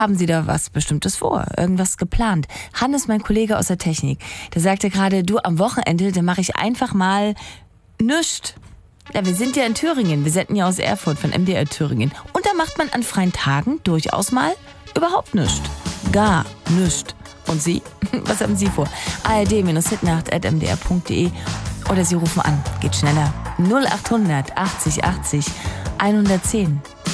Haben Sie da was Bestimmtes vor? Irgendwas geplant? Hannes, mein Kollege aus der Technik, der sagte gerade, du, am Wochenende, da mache ich einfach mal nichts. Ja, wir sind ja in Thüringen. Wir senden ja aus Erfurt von MDR Thüringen. Und da macht man an freien Tagen durchaus mal überhaupt nichts. Gar nichts. Und Sie? Was haben Sie vor? ard-hitnacht@mdr.de oder Sie rufen an. Geht schneller. 0800 80 80 110.